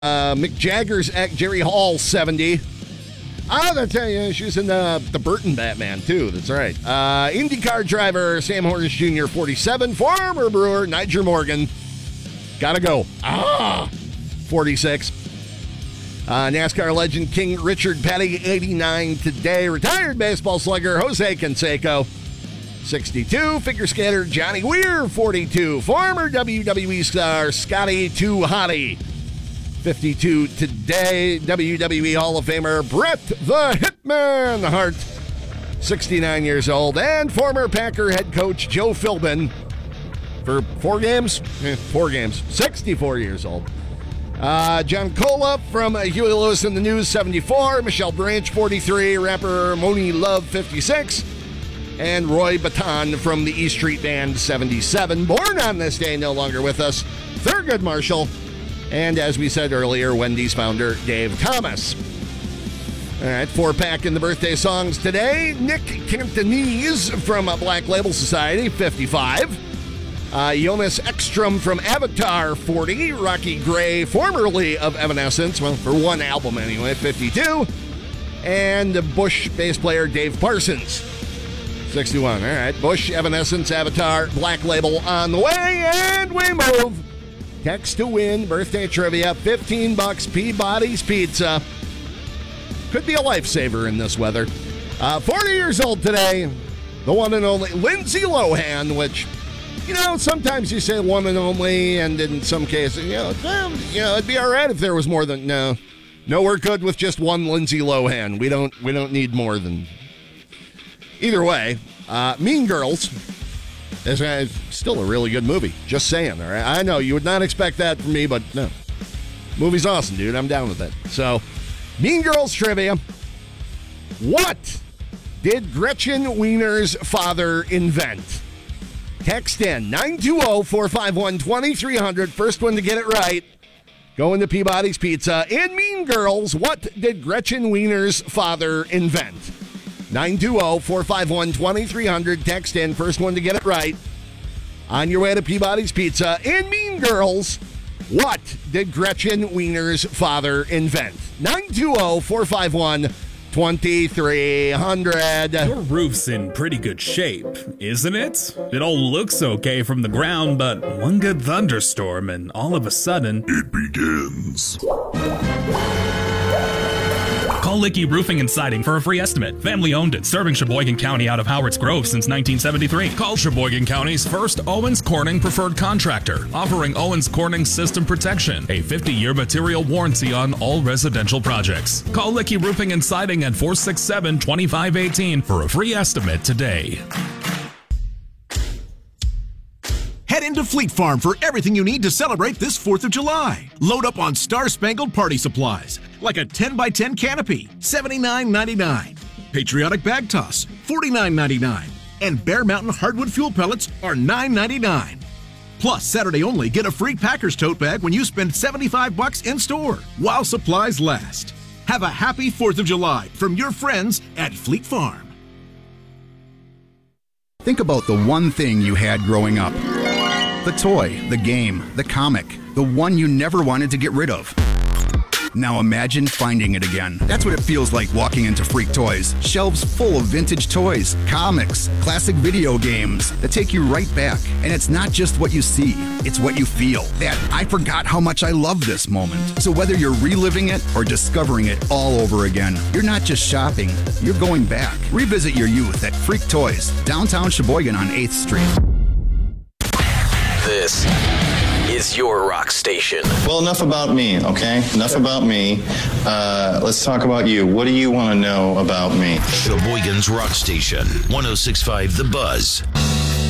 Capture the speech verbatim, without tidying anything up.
Uh, Mick Jagger's ex, Jerry Hall, seventy. Oh, that's yeah, she was in the, the Burton Batman, too. That's right. Uh, IndyCar driver Sam Hornish Junior, forty-seven. Former Brewer Niger Morgan. Gotta go. Ah, forty-six. Uh, NASCAR legend King Richard Petty, eighty-nine today. Retired baseball slugger Jose Canseco, sixty-two. Figure skater Johnny Weir, forty-two. Former W W E star Scotty Too Hottie, fifty-two today. W W E Hall of Famer Bret the Hitman Hart, sixty-nine years old. And former Packer head coach Joe Philbin, for four games? Eh, four games. sixty-four years old. Uh, John Cola from uh, Huey Lewis and the News, seventy-four. Michelle Branch, forty-three. Rapper Moni Love, fifty-six. And Roy Baton from the E Street Band, seventy-seven. Born on this day, no longer with us, Thurgood Marshall. And as we said earlier, Wendy's founder, Dave Thomas. All right, four-pack in the birthday songs today. Nick Cantonese from Black Label Society, fifty-five. Uh, Jonas Ekstrom from Avatar, forty. Rocky Gray, formerly of Evanescence, well, for one album anyway, fifty-two. And Bush bass player Dave Parsons, sixty-one. All right, Bush, Evanescence, Avatar, Black Label on the way, and we move. Text to win, birthday trivia, fifteen bucks, Peabody's Pizza. Could be a lifesaver in this weather. Uh, forty years old today, the one and only Lindsay Lohan, which, you know, sometimes you say one and only, and in some cases, you know, well, you know, it'd be all right if there was more than, no. No, we're good with just one Lindsay Lohan. We don't, we don't need more than. Either way, uh, Mean Girls is uh, still a really good movie. Just saying, all right? I know, you would not expect that from me, but no. Movie's awesome, dude. I'm down with it. So, Mean Girls trivia. What did Gretchen Wiener's father invent? Text in nine two zero, four five one, two three zero zero. First one to get it right, going to Peabody's Pizza. In Mean Girls, what did Gretchen Wiener's father invent? nine two zero, four five one, two three zero zero. Text in. First one to get it right, on your way to Peabody's Pizza. In Mean Girls, what did Gretchen Wiener's father invent? nine two zero, four five one, two three zero zero. Your roof's in pretty good shape, isn't it? It all looks okay from the ground, but one good thunderstorm and all of a sudden, it begins. Call Licky Roofing and Siding for a free estimate. Family owned and serving Sheboygan County out of Howards Grove since nineteen seventy-three. Call Sheboygan County's first Owens Corning preferred contractor, offering Owens Corning System Protection, a fifty-year material warranty on all residential projects. Call Licky Roofing and Siding at four six seven, two five one eight for a free estimate today. Head into Fleet Farm for everything you need to celebrate this fourth of July. Load up on star-spangled party supplies, like a ten by ten canopy, seventy-nine ninety-nine. Patriotic bag toss, forty-nine ninety-nine. And Bear Mountain hardwood fuel pellets are nine ninety-nine. Plus, Saturday only, get a free Packers tote bag when you spend seventy-five bucks in-store, while supplies last. Have a happy fourth of July from your friends at Fleet Farm. Think about the one thing you had growing up. The toy, the game, the comic, the one you never wanted to get rid of. Now imagine finding it again. That's what it feels like walking into Freak Toys. Shelves full of vintage toys, comics, classic video games that take you right back. And it's not just what you see, it's what you feel. That I forgot how much I love this moment. So whether you're reliving it or discovering it all over again, you're not just shopping, you're going back. Revisit your youth at Freak Toys, downtown Sheboygan on eighth Street. This is your rock station. Well, enough about me, okay? Enough about me. Uh, let's talk about you. What do you want to know about me? Sheboygan's rock station, one oh six point five The Buzz.